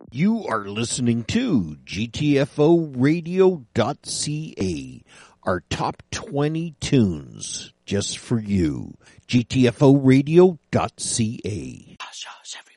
You are listening to GTFOradio.ca, our top 20 tunes just for you. GTFOradio.ca. Hush, hush, everybody.